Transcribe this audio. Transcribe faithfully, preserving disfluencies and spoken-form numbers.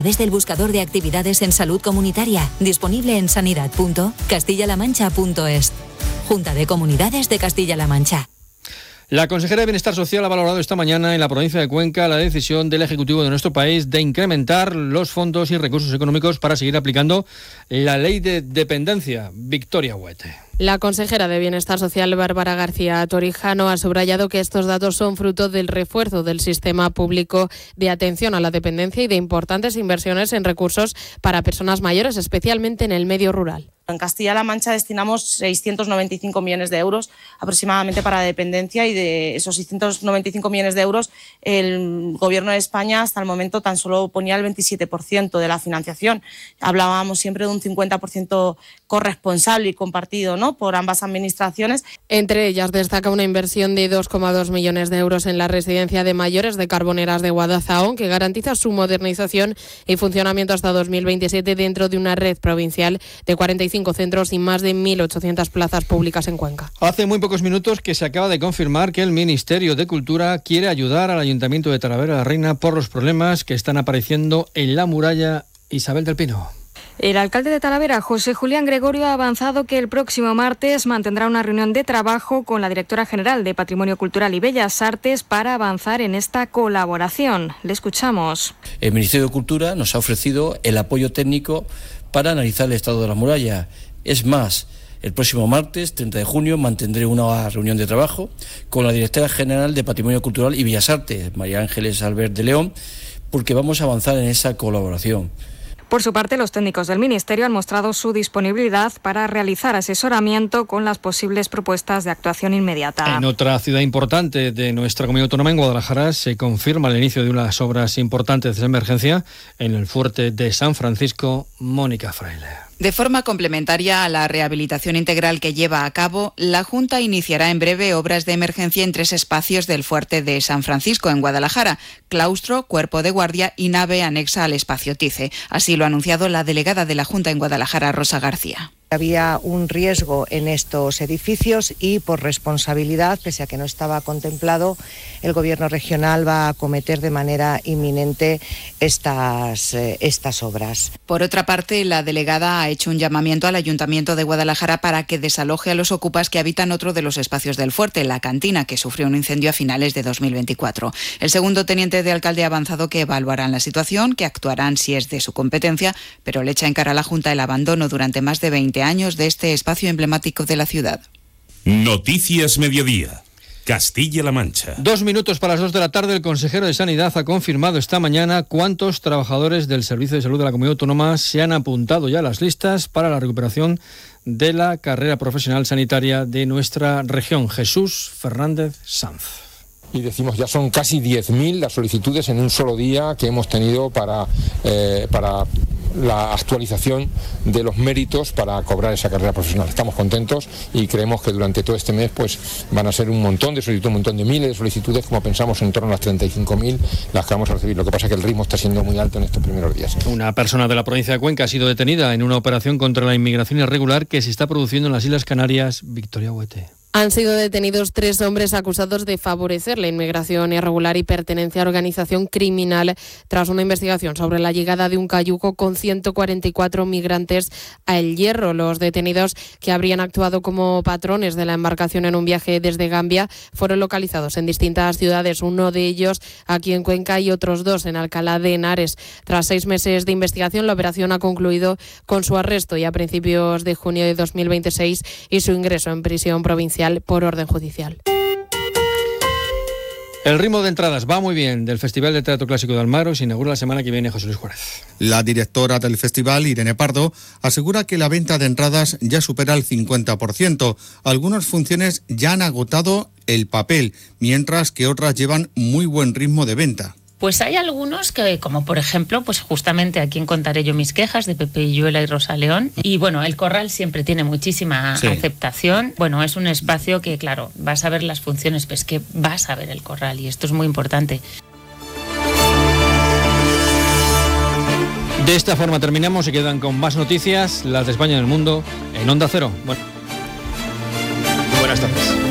Desde el buscador de actividades en salud comunitaria, disponible en sanidad punto castilla la mancha punto es. Junta de Comunidades de Castilla-La Mancha. La consejera de Bienestar Social ha valorado esta mañana en la provincia de Cuenca la decisión del Ejecutivo de nuestro país de incrementar los fondos y recursos económicos para seguir aplicando la ley de dependencia. Victoria Huete. La consejera de Bienestar Social, Bárbara García Torijano, ha subrayado que estos datos son fruto del refuerzo del sistema público de atención a la dependencia y de importantes inversiones en recursos para personas mayores, especialmente en el medio rural. En Castilla-La Mancha destinamos seiscientos noventa y cinco millones de euros aproximadamente para dependencia, y de esos seiscientos noventa y cinco millones de euros el Gobierno de España hasta el momento tan solo ponía el veintisiete por ciento de la financiación. Hablábamos siempre de un cincuenta por ciento corresponsable y compartido, ¿no?, por ambas administraciones. Entre ellas destaca una inversión de dos coma dos millones de euros en la residencia de mayores de Carboneras de Guadalajara, que garantiza su modernización y funcionamiento hasta dos mil veintisiete dentro de una red provincial de cuarenta y cinco centros y más de mil ochocientas plazas públicas en Cuenca. Hace muy pocos minutos que se acaba de confirmar que el Ministerio de Cultura quiere ayudar al Ayuntamiento de Talavera de la Reina por los problemas que están apareciendo en la muralla. Isabel del Pino. El alcalde de Talavera, José Julián Gregorio, ha avanzado que el próximo martes mantendrá una reunión de trabajo con la directora general de Patrimonio Cultural y Bellas Artes para avanzar en esta colaboración. Le escuchamos. El Ministerio de Cultura nos ha ofrecido el apoyo técnico para analizar el estado de la muralla. Es más, el próximo martes, treinta de junio, mantendré una reunión de trabajo con la directora general de Patrimonio Cultural y Bellas Artes, María Ángeles Albert de León, porque vamos a avanzar en esa colaboración. Por su parte, los técnicos del Ministerio han mostrado su disponibilidad para realizar asesoramiento con las posibles propuestas de actuación inmediata. En otra ciudad importante de nuestra comunidad autónoma, en Guadalajara, se confirma el inicio de unas obras importantes de emergencia en el fuerte de San Francisco. Mónica Fraile. De forma complementaria a la rehabilitación integral que lleva a cabo, la Junta iniciará en breve obras de emergencia en tres espacios del fuerte de San Francisco, en Guadalajara: claustro, cuerpo de guardia y nave anexa al espacio Tice. Así lo ha anunciado la delegada de la Junta en Guadalajara, Rosa García. Había un riesgo en estos edificios y, por responsabilidad, pese a que no estaba contemplado, el Gobierno regional va a acometer de manera inminente estas, eh, estas obras. Por otra parte, la delegada ha hecho un llamamiento al Ayuntamiento de Guadalajara para que desaloje a los ocupas que habitan otro de los espacios del fuerte, la cantina, que sufrió un incendio a finales de dos mil veinticuatro. El segundo teniente de alcalde ha avanzado que evaluarán la situación, que actuarán si es de su competencia, pero le echa en cara a la Junta el abandono durante más de veinte años de este espacio emblemático de la ciudad. Noticias Mediodía. Castilla-La Mancha. Dos minutos para las dos de la tarde. El consejero de Sanidad ha confirmado esta mañana cuántos trabajadores del Servicio de Salud de la Comunidad Autónoma se han apuntado ya a las listas para la recuperación de la carrera profesional sanitaria de nuestra región. Jesús Fernández Sanz. Y decimos, ya son casi diez mil las solicitudes en un solo día que hemos tenido para, eh, para la actualización de los méritos para cobrar esa carrera profesional. Estamos contentos y creemos que durante todo este mes pues van a ser un montón de solicitudes, un montón de miles de solicitudes, como pensamos en torno a las treinta y cinco mil las que vamos a recibir. Lo que pasa es que el ritmo está siendo muy alto en estos primeros días. Una persona de la provincia de Cuenca ha sido detenida en una operación contra la inmigración irregular que se está produciendo en las Islas Canarias. Victoria Huete. Han sido detenidos tres hombres acusados de favorecer la inmigración irregular y pertenencia a organización criminal tras una investigación sobre la llegada de un cayuco con ciento cuarenta y cuatro migrantes a El Hierro. Los detenidos, que habrían actuado como patrones de la embarcación en un viaje desde Gambia, fueron localizados en distintas ciudades, uno de ellos aquí en Cuenca y otros dos en Alcalá de Henares. Tras seis meses de investigación, la operación ha concluido con su arresto y a principios de junio de dos mil veintiséis y su ingreso en prisión provincial por orden judicial. El ritmo de entradas va muy bien del Festival de Teatro Clásico de Almagro. Se inaugura la semana que viene. José Luis Juárez. La directora del festival, Irene Pardo, asegura que la venta de entradas ya supera el cincuenta por ciento. Algunas funciones ya han agotado el papel, mientras que otras llevan muy buen ritmo de venta. Pues hay algunos que, como por ejemplo, pues justamente aquí en Contaré yo mis quejas, de Pepe Illuela y Rosa León. Y bueno, el Corral siempre tiene muchísima sí. aceptación. Bueno, es un espacio que, claro, vas a ver las funciones, pues que vas a ver el Corral y esto es muy importante. De esta forma terminamos y quedan con más noticias, las de España y del mundo, en Onda Cero. Bueno, buenas tardes.